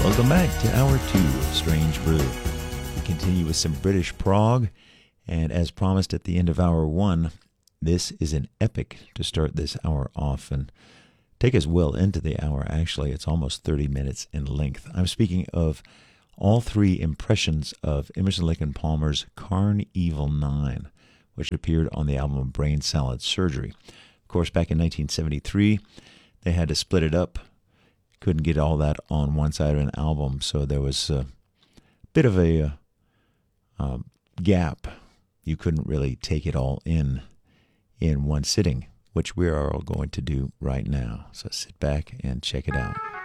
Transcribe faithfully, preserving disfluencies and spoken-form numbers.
Welcome back to Hour two of Strange Brew. We continue with some British prog, and as promised at the end of Hour one, this is an epic to start this hour off and take us well into the hour. Actually, it's almost thirty minutes in length. I'm speaking of all three impressions of Emerson, Lake and Palmer's Carnival nine, which appeared on the album Brain Salad Surgery. Of course, back in nineteen seventy-three, they had to split it up. Couldn't get all that on one side of an album, so there was a bit of a uh, uh, gap. You couldn't really take it all in in one sitting, which we are all going to do right now. So sit back and check it out.